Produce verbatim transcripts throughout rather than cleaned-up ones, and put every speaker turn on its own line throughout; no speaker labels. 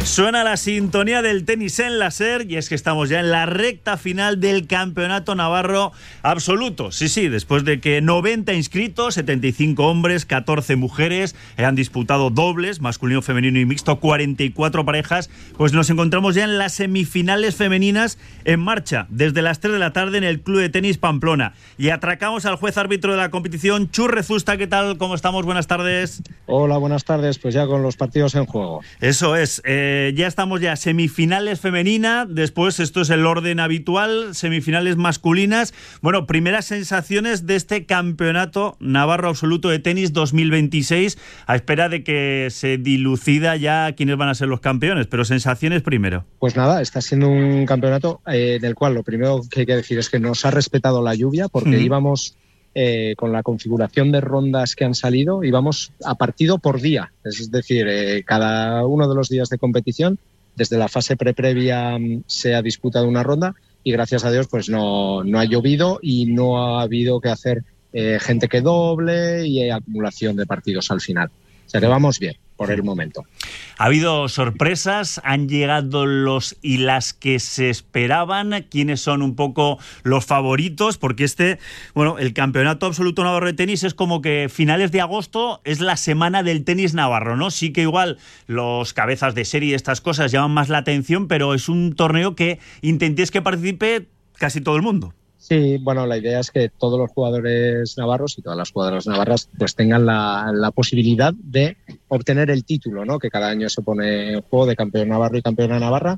Suena la sintonía del tenis en la SER y es que estamos ya en la recta final del Campeonato Navarro Absoluto. Sí, sí, después de que noventa inscritos, setenta y cinco hombres, catorce mujeres, eh, han disputado dobles, masculino, femenino y mixto, cuarenta y cuatro parejas, pues nos encontramos ya en las semifinales femeninas en marcha, desde las tres de la tarde en el Club de Tenis Pamplona. Y atracamos al juez árbitro de la competición, Chus Rezusta. ¿Qué tal? ¿Cómo estamos? Buenas tardes.
Hola, buenas tardes. Pues ya con los partidos en juego.
Eso es. Eh, ya estamos ya semifinales femenina, después esto es el orden habitual, semifinales masculinas. Bueno, primeras sensaciones de este Campeonato Navarro Absoluto de Tenis dos mil veintiséis, a espera de que se dilucida ya quiénes van a ser los campeones, pero sensaciones primero.
Pues nada, está siendo un campeonato eh, en el cual lo primero que hay que decir es que nos ha respetado la lluvia, porque mm. íbamos... Eh, con la configuración de rondas que han salido, íbamos a partido por día, es decir, eh, cada uno de los días de competición, desde la fase pre-previa se ha disputado una ronda y gracias a Dios pues no, no ha llovido y no ha habido que hacer eh, gente que doble y acumulación de partidos al final. O sea que vamos bien por el momento.
Ha habido sorpresas, han llegado los y las que se esperaban. ¿Quiénes son un poco los favoritos? Porque este, bueno, el Campeonato Absoluto Navarro de Tenis es como que finales de agosto es la semana del tenis navarro, ¿no? Sí que igual los cabezas de serie y estas cosas llaman más la atención, pero es un torneo que intentéis que participe casi todo el mundo.
Sí, bueno, la idea es que todos los jugadores navarros y todas las jugadoras navarras pues tengan la, la posibilidad de obtener el título, ¿no? Que cada año se pone en juego de campeón navarro y campeona navarra.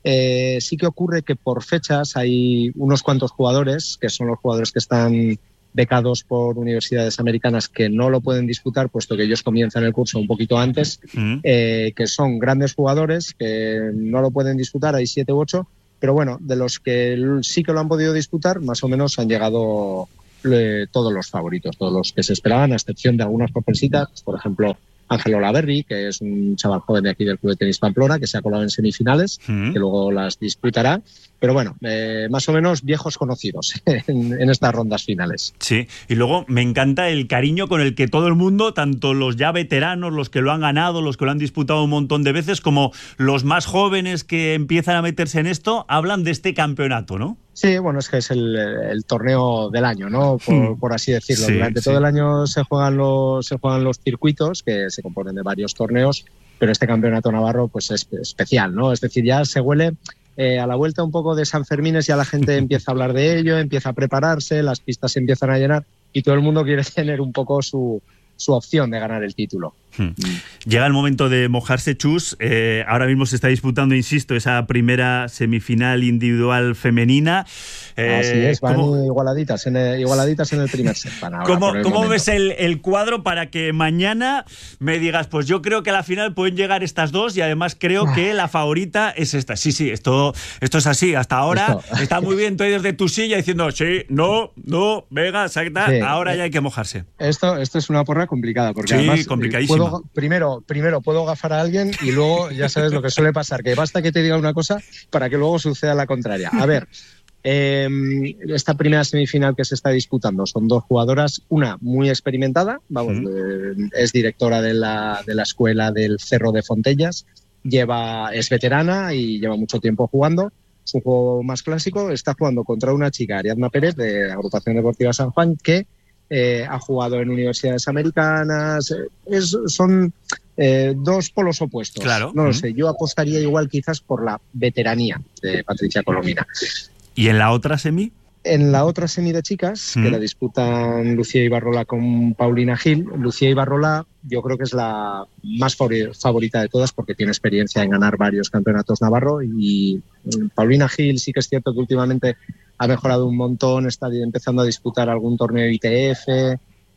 Eh, sí que ocurre que por fechas hay unos cuantos jugadores, que son los jugadores que están becados por universidades americanas, que no lo pueden disputar, puesto que ellos comienzan el curso un poquito antes, mm. eh, que son grandes jugadores, que no lo pueden disputar, hay siete u ocho. Pero bueno, de los que sí que lo han podido disputar, más o menos han llegado eh, todos los favoritos, todos los que se esperaban, a excepción de algunas sorpresitas, por ejemplo, Ángel Olaverri, que es un chaval joven de aquí del Club de Tenis Pamplona, que se ha colado en semifinales, mm. que luego las disputará. Pero bueno, eh, más o menos viejos conocidos en, en estas rondas finales.
Sí, y luego me encanta el cariño con el que todo el mundo, tanto los ya veteranos, los que lo han ganado, los que lo han disputado un montón de veces, como los más jóvenes que empiezan a meterse en esto, hablan de este campeonato, ¿no?
Sí, bueno, es que es el, el torneo del año, ¿no? Por, por así decirlo. Sí, Durante sí. todo el año se juegan los se juegan los circuitos, que se componen de varios torneos, pero este campeonato navarro pues es especial, ¿no? Es decir, ya se huele eh, a la vuelta un poco de San Fermines, ya la gente empieza a hablar de ello, empieza a prepararse, las pistas se empiezan a llenar y todo el mundo quiere tener un poco su, su opción de ganar el título.
Hmm. Llega el momento de mojarse, Chus. Eh, ahora mismo se está disputando, insisto, esa primera semifinal individual femenina.
Eh, Así es, van ¿cómo, igualaditas, en el, igualaditas en el primer set. Ahora,
¿Cómo, ¿cómo ves el, el cuadro para que mañana me digas, pues yo creo que a la final pueden llegar estas dos y además creo ah. que la favorita es esta? Sí, sí, esto, esto es así. Hasta ahora esto. Está muy bien tú ahí desde tu silla diciendo, sí, no, no, venga, exacta, sí, ahora eh, ya hay que mojarse.
Esto, esto es una porra complicada, porque
sí,
además
complicadísima.
Puedo, primero, primero puedo gafar a alguien y luego ya sabes lo que suele pasar, que basta que te diga una cosa para que luego suceda la contraria. A ver, eh, esta primera semifinal que se está disputando son dos jugadoras, una muy experimentada, vamos, uh-huh. eh, es directora de la, de la escuela del Cerro de Fontellas, lleva, es veterana y lleva mucho tiempo jugando. Es un juego más clásico, está jugando contra una chica, Ariadna Pérez, de la Agrupación Deportiva San Juan, que Eh, ha jugado en universidades americanas, eh, es, son eh, dos polos opuestos.
Claro.
No lo sé, yo apostaría igual quizás por la veteranía de Patricia Colomina.
¿Y en la otra semi?
En la otra semi de chicas, mm. que la disputan Lucía Ibarrola con Paulina Gil, Lucía Ibarrola yo creo que es la más favorita de todas porque tiene experiencia en ganar varios campeonatos navarro y Paulina Gil sí que es cierto que últimamente ha mejorado un montón, está empezando a disputar algún torneo I T F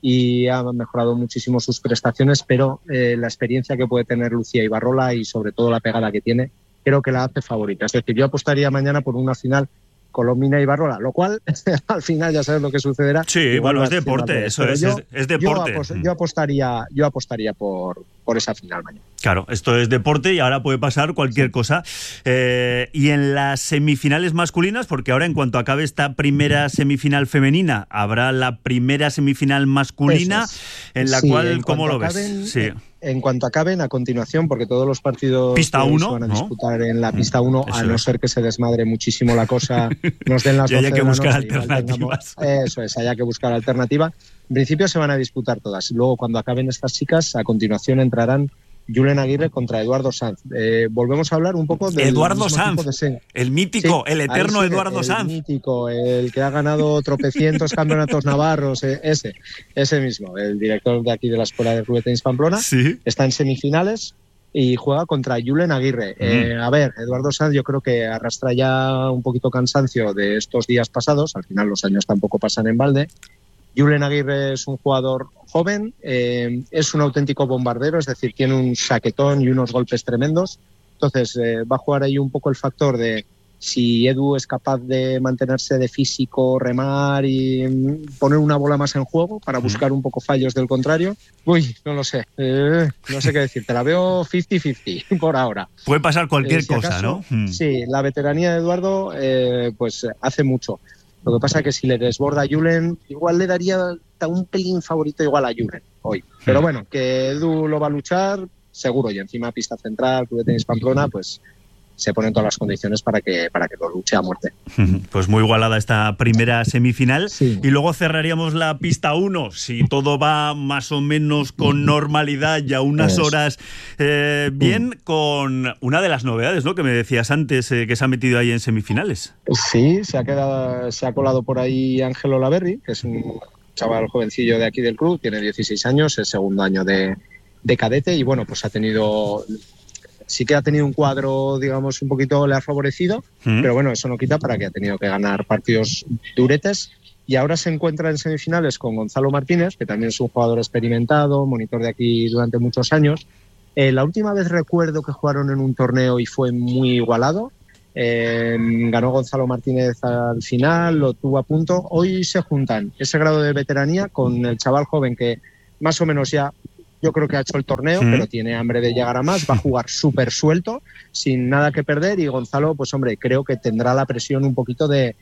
y ha mejorado muchísimo sus prestaciones, pero eh, la experiencia que puede tener Lucía Ibarrola y sobre todo la pegada que tiene, creo que la hace favorita. Es decir, yo apostaría mañana por una final Colomina y Barrola, lo cual al final ya sabes lo que sucederá.
Sí, bueno, es deporte, eso es,
yo,
es, es deporte.
Yo, apos, yo apostaría, yo apostaría por, por esa final mañana.
Claro, esto es deporte y ahora puede pasar cualquier cosa. Eh, y en las semifinales masculinas, porque ahora en cuanto acabe esta primera semifinal femenina, habrá la primera semifinal masculina, es. en la sí, cual, en ¿cómo lo acaben, ves? Sí.
En cuanto acaben, a continuación, porque todos los partidos
pista uno,
se van a
¿no?
disputar en la pista uno, a no es. ser que se desmadre muchísimo la cosa, nos den las
y haya que buscar
noche,
alternativas.
Tengamos, eso es, haya que buscar alternativa. En principio se van a disputar todas. Luego, cuando acaben estas chicas, a continuación entrarán Julen Aguirre contra Eduardo Sanz. Eh, volvemos a hablar un poco de
Eduardo Sanz, de el mítico, sí, el eterno sí, Eduardo
el
Sanz.
El mítico, el que ha ganado tropecientos campeonatos navarros, eh, ese, ese mismo, el director de aquí de la Escuela de Club Tenis Pamplona.
¿Sí?
Está en semifinales y juega contra Julen Aguirre. Mm. Eh, a ver, Eduardo Sanz yo creo que arrastra ya un poquito cansancio de estos días pasados, al final los años tampoco pasan en balde. Julen Aguirre es un jugador joven, eh, es un auténtico bombardero, es decir, tiene un saquetón y unos golpes tremendos. Entonces eh, va a jugar ahí un poco el factor de si Edu es capaz de mantenerse de físico, remar y poner una bola más en juego para buscar un poco fallos del contrario. Uy, no lo sé, eh, no sé qué decir, te la veo cincuenta cincuenta por ahora.
Puede pasar cualquier
eh, si
cosa,
acaso,
¿no?
Sí, la veteranía de Eduardo eh, pues hace mucho. Lo que pasa es que si le desborda a Julen, igual le daría un pelín favorito igual a Julen hoy. Pero bueno, que Edu lo va a luchar, seguro. Y encima pista central, Club de Tenis Pamplona, pues se ponen todas las condiciones para que, para que lo luche a muerte.
Pues muy igualada esta primera semifinal.
Sí.
Y luego cerraríamos la pista uno, si todo va más o menos con normalidad y a unas
Eso.
horas eh, bien, mm. con una de las novedades, ¿no?, que me decías antes, eh, que se ha metido ahí en semifinales.
Sí, se ha, quedado, se ha colado por ahí Ángel Olaverri, que es un chaval jovencillo de aquí del club, tiene dieciséis años, es segundo año de, de cadete y bueno, pues ha tenido... Sí que ha tenido un cuadro, digamos, un poquito le ha favorecido, ¿Mm? pero bueno, eso no quita para que ha tenido que ganar partidos duretes y ahora se encuentra en semifinales con Gonzalo Martínez, que también es un jugador experimentado, monitor de aquí durante muchos años. Eh, la última vez recuerdo que jugaron en un torneo y fue muy igualado. Eh, ganó Gonzalo Martínez al final, lo tuvo a punto. Hoy se juntan ese grado de veteranía con el chaval joven que más o menos ya... Yo creo que ha hecho el torneo, ¿Sí? pero tiene hambre de llegar a más. Va a jugar súper suelto, sin nada que perder. Y Gonzalo, pues hombre, creo que tendrá la presión un poquito de,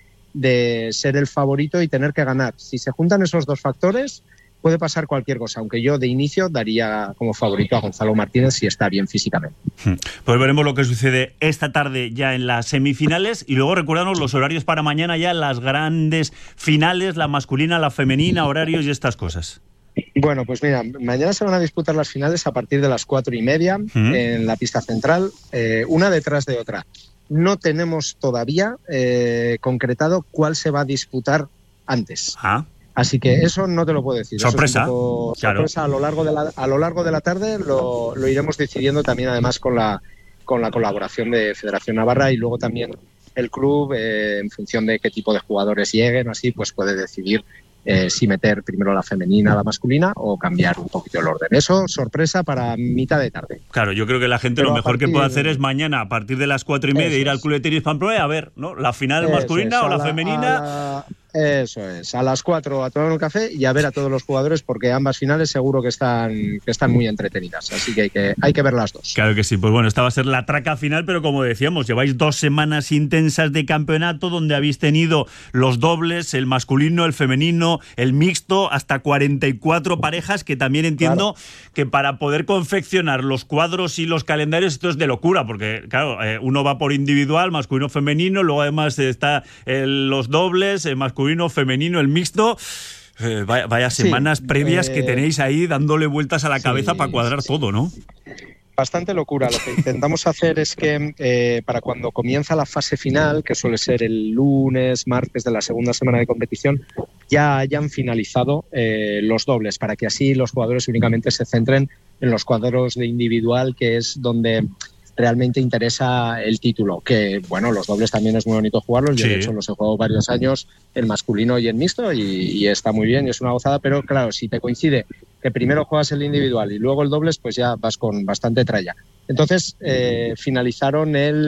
de ser el favorito y tener que ganar. Si se juntan esos dos factores, puede pasar cualquier cosa. Aunque yo de inicio daría como favorito a Gonzalo Martínez si está bien físicamente.
Pues veremos lo que sucede esta tarde ya en las semifinales. Y luego recuérdanos los horarios para mañana ya, las grandes finales, la masculina, la femenina, horarios y estas cosas.
Bueno, pues mira, mañana se van a disputar las finales a partir de las cuatro y media ¿Mm? en la pista central, eh, una detrás de otra. No tenemos todavía eh, concretado cuál se va a disputar antes.
Ah.
Así que eso no te lo puedo decir.
Sorpresa.
Eso es un poco sorpresa.
Claro.
A lo largo de la, a lo largo de la tarde lo, lo iremos decidiendo también, además, con la, con la colaboración de Federación Navarra y luego también el club, eh, en función de qué tipo de jugadores lleguen, así, pues puede decidir Eh, si meter primero la femenina, la masculina o cambiar un poquito el orden. Eso, sorpresa para mitad de tarde.
Claro, yo creo que la gente Pero lo mejor partir, que puede hacer es mañana, a partir de las cuatro y media, ir al Club de Tenis Pamplona a ver, ¿no? La final eso masculina es, o la, la femenina.
La, eso es, a las cuatro a tomar un café y a ver a todos los jugadores, porque ambas finales seguro que están, que están muy entretenidas, así que hay, que hay que ver las dos.
Claro que sí, pues bueno, esta va a ser la traca final, pero como decíamos, lleváis dos semanas intensas de campeonato donde habéis tenido los dobles, el masculino, el femenino, el mixto, hasta cuarenta y cuatro parejas, que también entiendo claro. que para poder confeccionar los cuadros y los calendarios esto es de locura, porque claro, eh, uno va por individual, masculino, femenino, luego además está el, los dobles, el masculino, femenino, el mixto. Eh, vaya, vaya semanas sí, previas eh, que tenéis ahí dándole vueltas a la cabeza sí, para cuadrar sí. todo, ¿no?
Bastante locura. Lo que intentamos hacer es que eh, para cuando comienza la fase final, que suele ser el lunes, martes de la segunda semana de competición, ya hayan finalizado eh, los dobles, para que así los jugadores únicamente se centren en los cuadros de individual, que es donde realmente interesa el título, que bueno, los dobles también es muy bonito jugarlos, yo sí. de hecho los he jugado varios años, el masculino y el mixto, y, y está muy bien y es una gozada, pero claro, si te coincide que primero juegas el individual y luego el dobles, pues ya vas con bastante tralla. Entonces, eh, finalizaron el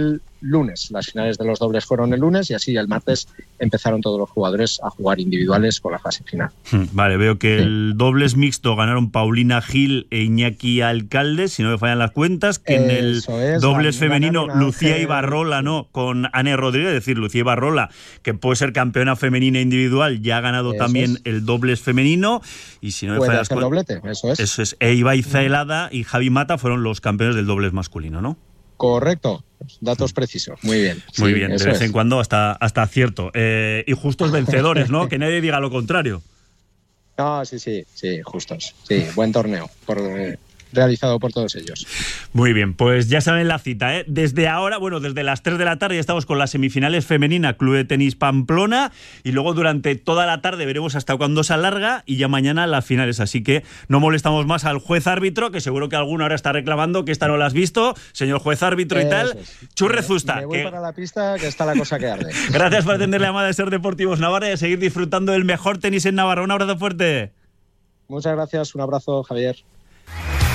lunes. Las finales de los dobles fueron el lunes y así el martes empezaron todos los jugadores a jugar individuales con la fase final.
Vale, veo que sí. El dobles mixto ganaron Paulina Gil e Iñaki Alcalde, si no me fallan las cuentas, que en el es, dobles femenino Lucía Ibarrola, ¿no? Con Ane Rodríguez, es decir, Lucía Ibarrola, que puede ser campeona femenina individual, ya ha ganado eso también es. El dobles femenino, y si no me
puede
fallan las
cuentas... doblete, eso es.
Eso es. E Ibai Zaelada y Javi Mata fueron los campeones del dobles masculino, ¿no?
Correcto, datos precisos, muy bien.
Muy
sí,
bien, de vez
es.
en cuando hasta, hasta acierto. Eh, y justos vencedores, ¿no? Que nadie diga lo contrario.
No, sí, sí, sí, justos. Sí, buen torneo por, eh, realizado por todos ellos.
Muy bien, pues ya saben la cita, ¿eh? Desde ahora, bueno, desde las tres de la tarde ya estamos con las semifinales femenina Club de Tenis Pamplona y luego durante toda la tarde veremos hasta cuándo se alarga y ya mañana las finales, así que no molestamos más al juez árbitro, que seguro que alguno ahora está reclamando que esta no la has visto, señor juez árbitro y tal. Es. Churre Zusta.
Me voy
que...
para la pista, que está la cosa que arde.
Gracias por atender la llamada de Ser Deportivos Navarra y a seguir disfrutando del mejor tenis en Navarra. Un abrazo fuerte.
Muchas gracias, un abrazo, Javier.